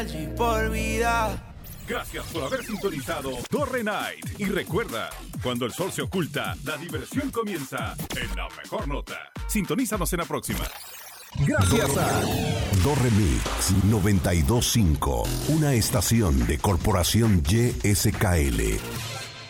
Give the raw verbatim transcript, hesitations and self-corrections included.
Por vida. Gracias por haber sintonizado Torre Night. Y recuerda, cuando el sol se oculta, la diversión comienza en la mejor nota. Sintonízanos en la próxima. Gracias a Torre Mix noventa y dos punto cinco, una estación de Corporación Y S K L.